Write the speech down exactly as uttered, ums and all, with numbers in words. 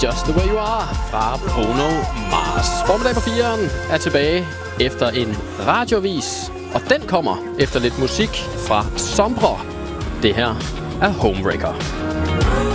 Just the way you are fra Bruno Mars. Formiddag på fireren er tilbage efter en radiovis, og den kommer efter lidt musik fra Sombre. Det her er Homewrecker.